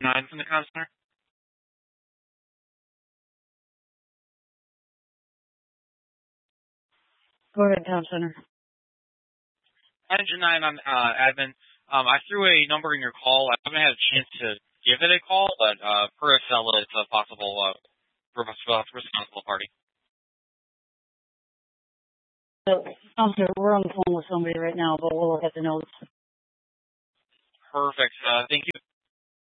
9 from the counselor. Go ahead, Town Center. Engine 9 on admin. I threw a number in your call. I haven't had a chance to give it a call, but per SL, it's a possible responsible party. So, Counselor, we're on the phone with somebody right now, but we'll look at the notes. Perfect. Thank you.